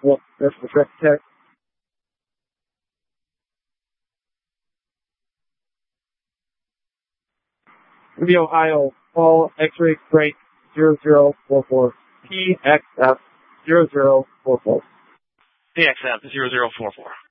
Well, that's the Trek Tech. Ruby, Ohio, Paul X-ray break 0044. PXF 0044. PXF 0044.